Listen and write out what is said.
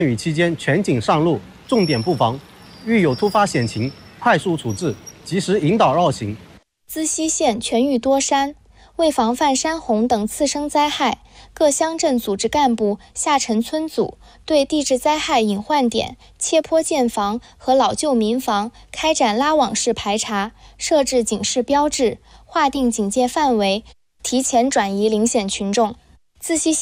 雨期间全警上路，重点布防，遇有突发险情，快速处置，及时引导绕行。 资溪县全域多山，为防范山洪等次生灾害，各乡镇组织干部下沉村组，对地质灾害隐患点、切坡建房和老旧民房开展拉网式排查，设置警示标志，划定警戒范围，提前转移零险群众。资溪